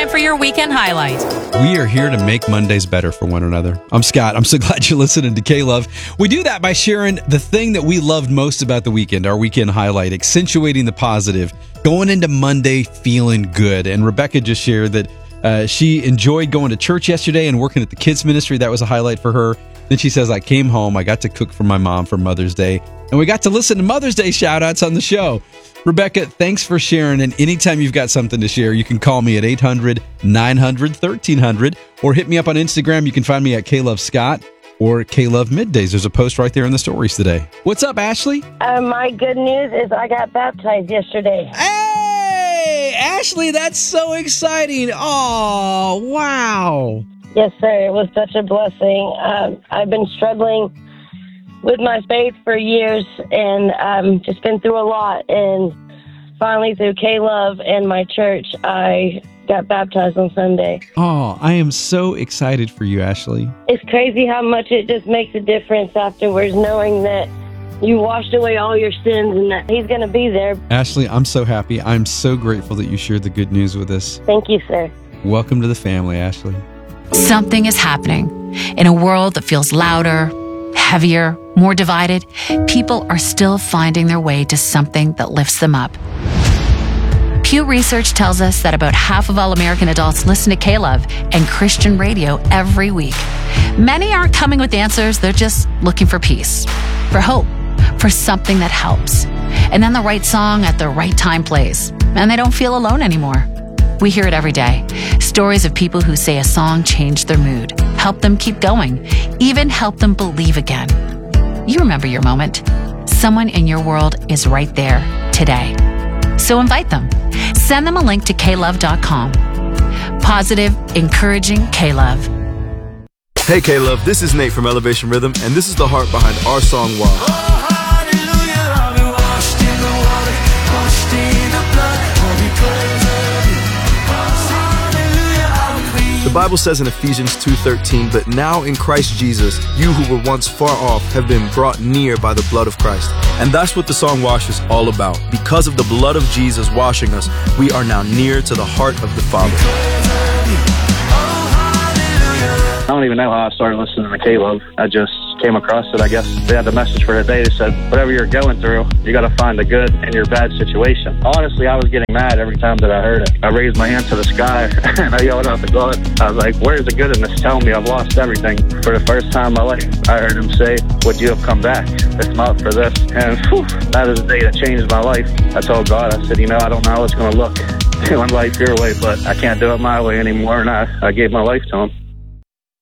time for your weekend highlight. We are here to make Mondays better for one another. I'm Scott. I'm so glad you're listening to K-Love. We do that by sharing the thing that we loved most about the weekend, our weekend highlight, accentuating the positive, going into Monday feeling good. And Rebecca just shared that she enjoyed going to church yesterday and working at the kids ministry. That was a highlight for her. Then she says, I came home, I got to cook for my mom for Mother's Day, and we got to listen to Mother's Day shout-outs on the show. Rebecca, thanks for sharing, and anytime you've got something to share, you can call me at 800-900-1300 or hit me up on Instagram. You can find me at KLoveScott or KLove Middays. There's a post right there in the stories today. What's up, Ashley? My good news is I got baptized yesterday. Hey, Ashley, that's so exciting. Oh, wow. Yes, sir. It was such a blessing. I've been struggling with my faith for years, and just been through a lot. And finally, through K-Love and my church, I got baptized on Sunday. Oh, I am so excited for you, Ashley. It's crazy how much it just makes a difference afterwards, knowing that you washed away all your sins and that He's going to be there. Ashley, I'm so happy. I'm so grateful that you shared the good news with us. Thank you, sir. Welcome to the family, Ashley. Something is happening. In a world that feels louder, heavier, more divided, people are still finding their way to something that lifts them up. Pew Research tells us that about half of all American adults listen to K-Love and Christian radio every week. Many aren't coming with answers, they're just looking for peace, for hope, for something that helps. And then the right song at the right time plays, and they don't feel alone anymore. We hear it every day. Stories of people who say a song changed their mood, helped them keep going, even helped them believe again. You remember your moment. Someone in your world is right there today. So invite them. Send them a link to klove.com. Positive, encouraging K-Love. Hey K-Love, this is Nate from Elevation Rhythm, and this is the heart behind our song, Wow. The Bible says in Ephesians 2:13, but now in Christ Jesus, you who were once far off have been brought near by the blood of Christ. And that's what the song Wash is all about. Because of the blood of Jesus washing us, we are now near to the heart of the Father. I don't even know how I started listening to K-Love. I just came across it, I guess. They had the message for the day. They said, whatever you're going through, you got to find the good in your bad situation. Honestly, I was getting mad every time that I heard it. I raised my hand to the sky and I yelled out to God. I was like, where's the good in this? Tell me I've lost everything. For the first time in my life, I heard Him say, would you have come back this month for this? And whew, that is the day that changed my life. I told God, I said, I don't know how it's going to look doing life your way, but I can't do it my way anymore. And I gave my life to Him.